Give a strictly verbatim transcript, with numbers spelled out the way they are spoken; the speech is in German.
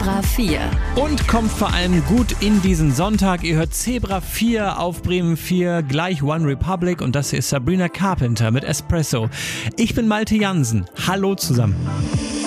Zebra vier. Und kommt vor allem gut in diesen Sonntag. Ihr hört Zebra vier auf Bremen vier, gleich One Republic und das hier ist Sabrina Carpenter mit Espresso. Ich bin Malte Jansen. Hallo zusammen.